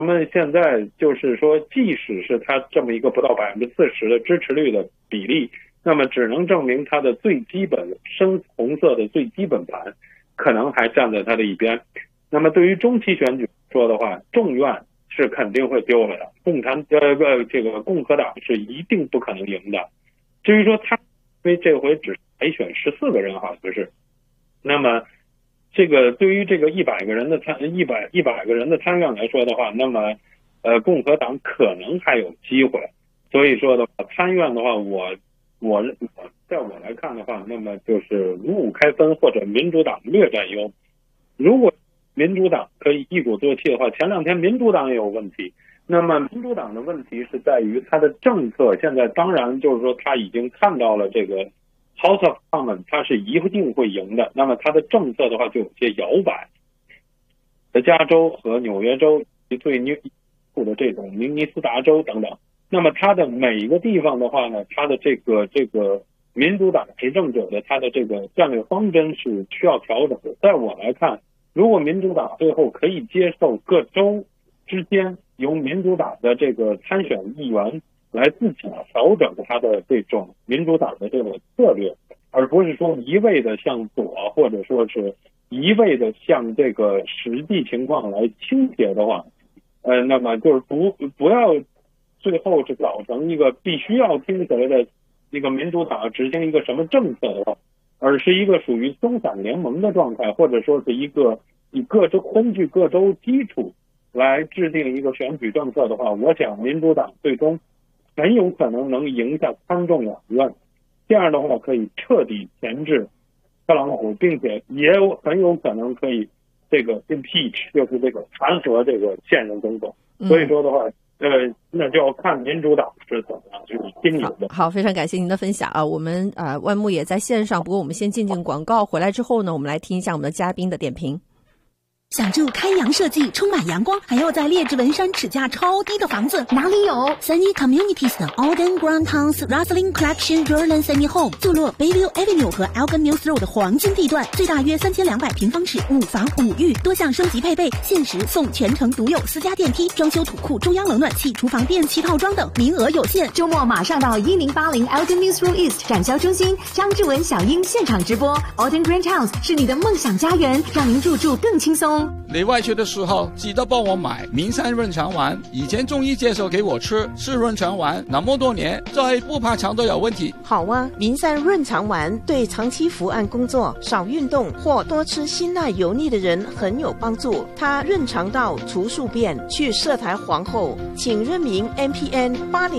那么现在就是说，即使是他这么一个不到40%的支持率的比例，那么只能证明他的最基本深红色的最基本盘可能还站在他的一边。那么对于中期选举说的话，众院是肯定会丢了的，这个共和党是一定不可能赢的。至于说他，因为这回只海选14个人，好像是，那么这个对于这个100个人的参院来说的话，那么共和党可能还有机会。所以说的话，参院的话，在我来看的话，那么就是5-5开分或者民主党略占优。如果民主党可以一鼓作气的话，前2天民主党也有问题。那么民主党的问题是在于它的政策，现在当然就是说他已经看到了这个 House of Commons 它是一定会赢的，那么它的政策的话就有些摇摆。加州和纽约州最内部的这种明尼苏达州等等，那么它的每一个地方的话呢，它的这个民主党执政者的他的这个战略方针是需要调整的。在我来看，如果民主党最后可以接受各州之间由民主党的这个参选议员来自己调整他的这种民主党的这种策略，而不是说一味的向左，或者说是一味的向这个实际情况来倾斜的话，那么就是不要最后是造成一个必须要听谁的一个民主党执行一个什么政策的话，而是一个属于松散联盟的状态，或者说是一个以各州根据各州基础来制定一个选举政策的话，我想民主党最终很有可能能赢下参众两院，这样的话可以彻底钳制特朗普，并且也很有可能可以这个 impeach， 就是这个弹劾这个现任总统。所以说的话，那就要看民主党是怎么样去经营的。 好，非常感谢您的分享啊！我们万木也在线上，不过我们先进广告，回来之后呢，我们来听一下我们的嘉宾的点评。 想住开阳设计充满阳光还要在劣质文山尺价超低的房子，哪里有？3E Communities 的 Alden Grand Towns Rosslyn Collection Berlin Semi Home 坐落 Bayview Avenue 和 Elgin Mills Road 的黄金地段，最大约3200平方尺，5房5浴，多项升级配备，限时送全程独有私家电梯、装修土库、中央冷暖气、厨房电器套装等，名额有限。 周末马上到1080 Elgin Mills Road East 展销中心，张志文、小英现场直播。Alden Grand Towns 是你的梦想家园，让您入住更轻松。 你外出的时候记得帮我买名山润肠丸，以前中医介绍给我吃，是润肠丸，那么多年再不怕肠都有问题。 好啊，名山润肠丸对长期伏案工作、少运动或多吃辛辣油腻的人很有帮助。它润肠道、除宿便、去色苔黄厚，请认明 MPN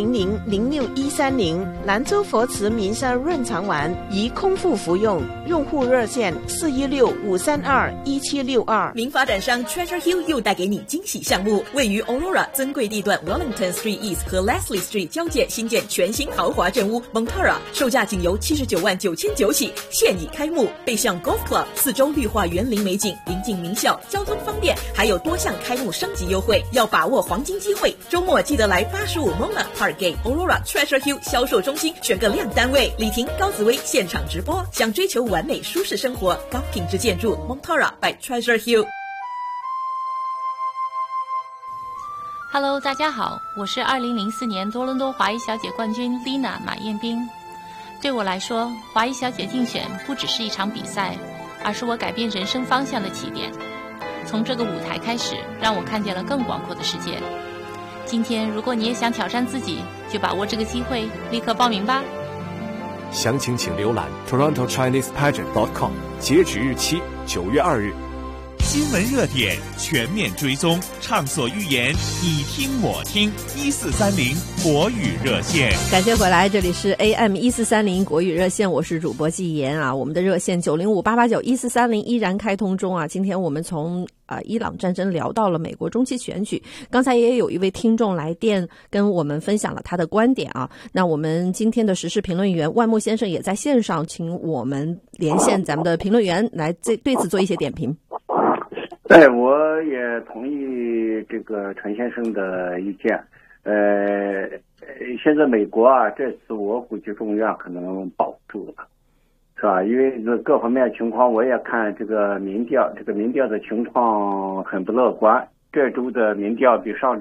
800-06130兰州佛慈名山润肠丸，宜空腹服用。用户热线416-532-1762。 民发展商 Treasure Hill 又带给你惊喜项目，位于 Aurora 尊贵地段 Wellington Street East 和 Leslie Street 交界新建全新豪华镇屋 Montara， 售价仅由79.999起，现已开幕。背向 Golf Club， 4周绿化园林美景，临近名校，交通方便，还有多项开幕升级优惠，要把握黄金机会。周末记得来85 Mona Parkgate Aurora Treasure Hill 销售中心选个亮单位。李婷、高紫薇现场直播，想追求完美舒适生活，高品质建筑 Montara by Treasure Hill。Hello， 大家好，我是2004年多伦多华裔小姐冠军 Lina 马彦斌。对我来说，华裔小姐竞选不只是一场比赛，而是我改变人生方向的起点。从这个舞台开始，让我看见了更广阔的世界。今天，如果你也想挑战自己，就把握这个机会，立刻报名吧。 详情请浏览 TorontoChinesePageant.com， 截止日期9月2日。 新闻热点全面追踪，畅所欲言，你听我听。1430国语热线， 感谢回来，这里是 AM1430国语热线，我是主播季言啊。我们的热线905-889-1430依然开通中啊。今天我们从伊朗战争聊到了美国中期选举，刚才也有一位听众来电跟我们分享了他的观点啊。那我们今天的时事评论员万木先生也在线上，请我们连线咱们的评论员来对此做一些点评。 对，我也同意这个陈先生的意见。现在美国啊，这次我估计众院可能保不住了，是吧？因为这各方面情况，我也看这个民调的情况很不乐观。 这周的民调比上